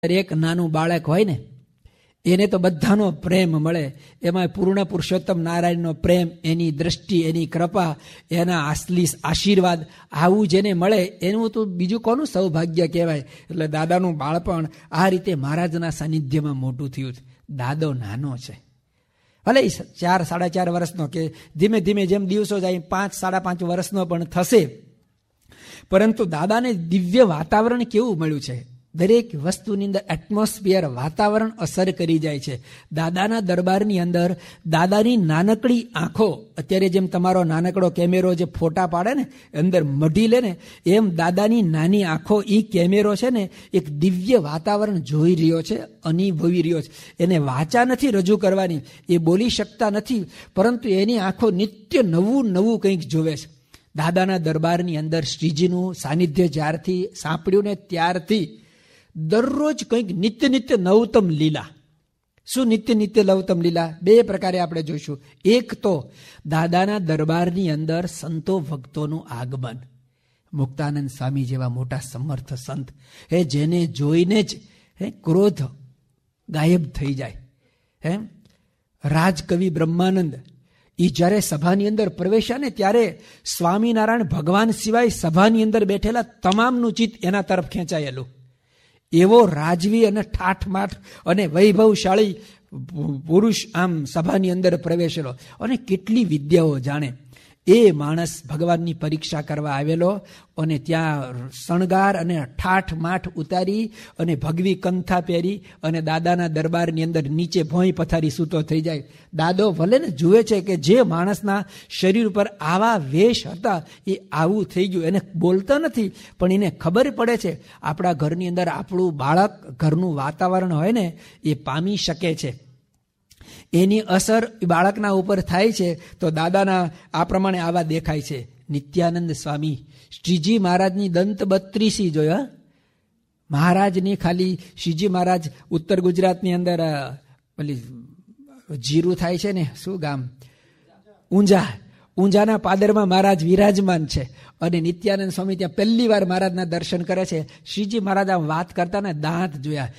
એક નાનું બાળક હોય ને એને તો બધાનો પ્રેમ મળે, એમાં પૂર્ણ પુરુષોત્તમ નારાયણનો પ્રેમ, એની દ્રષ્ટિ, એની કૃપા, એના આસલી આશીર્વાદ, આવું જેને મળે એનું તો બીજું કોનું સૌભાગ્ય કહેવાય. એટલે દાદાનું બાળપણ આ રીતે મહારાજના સાનિધ્યમાં મોટું થયું છે. દાદો નાનો છે, ભલે 4, 4.5 વર્ષનો કે ધીમે ધીમે જેમ દિવસો જાય 5, 5.5 વર્ષનો પણ થશે, પરંતુ દાદાને દિવ્ય વાતાવરણ કેવું મળ્યું છે. દરેક વસ્તુની અંદર એટમોસ્ફિયર, વાતાવરણ અસર કરી જાય છે. દાદાના દરબારની અંદર દાદાની નાનકડી આંખો, અત્યારે જેમ તમારો નાનકડો કેમેરો જે ફોટા પાડે ને અંદર મઢી લે ને, એમ દાદાની નાની આંખો એ કેમેરો છે ને એક દિવ્ય વાતાવરણ જોઈ રહ્યો છે, અનુભવી રહ્યો છે. એને વાચા નથી રજૂ કરવાની, એ બોલી શકતા નથી, પરંતુ એની આંખો નિત્ય નવું નવું કંઈક જોવે છે. દાદાના દરબારની અંદર શ્રીજીનું સાનિધ્ય જ્યારથી સાંપડ્યું ને ત્યારથી દરરોજ કંઈક નિત્ય નિત્ય નવતમ લીલા. શું નિત્ય નિત્ય નવતમ લીલા? 2 પ્રકારે આપણે જોઈશું. એક તો દાદાના દરબારની અંદર સંતો ભક્તોનું આગમન. મુક્તાનંદ સ્વામી જેવા મોટા સમર્થ સંત, જેને જોઈને જ ક્રોધ ગાયબ થઈ જાય. રાજકવિ બ્રહ્માનંદ એ જ્યારે સભાની અંદર પ્રવેશ્યા ને ત્યારે સ્વામિનારાયણ ભગવાન સિવાય સભાની અંદર બેઠેલા તમામનું ચિત્ત એના તરફ ખેંચાયેલું. એવો રાજવી અને ઠાઠમાઠ અને વૈભવશાળી પુરુષ આમ સભાની અંદર પ્રવેશેલો, અને કેટલી વિદ્યાઓ જાણે. એ માણસ ભગવાનની પરીક્ષા કરવા આવેલો અને ત્યાં શણગાર અને ઠાઠમાઠ ઉતારી અને ભગવી કંથા પહેરી અને દાદાના દરબારની અંદર નીચે ભોંય પથારી સૂતો થઈ જાય. દાદો ભલે ને જુએ છે કે જે માણસના શરીર ઉપર આવા વેશ હતા એ આવું થઈ ગયું. એને બોલતા નથી, પણ એને ખબર પડે છે આપણા ઘરની અંદર આપણું બાળક, ઘરનું વાતાવરણ હોય ને એ પામી શકે છે. એની અસર બાળકના ઉપર થાય છે. તો દાદાના આ પ્રમાણે આવા દેખાય છે. નિત્યાનંદ સ્વામી, શ્રીજી મહારાજની દંત 32 જોયા. મહારાજની ખાલી શ્રીજી મહારાજ ઉત્તર ગુજરાતની અંદર પેલી જીરું થાય છે ને, શું ગામ? ઊંઝાના પાદરમાં મહારાજ વિરાજમાન છે. અને નિત્યાનંદ સ્વામી ત્યાં પહેલી વાર મહારાજના દર્શન કરે છે. શ્રીજી મહારાજ આમ વાત કરતા ને દાંત જોયા.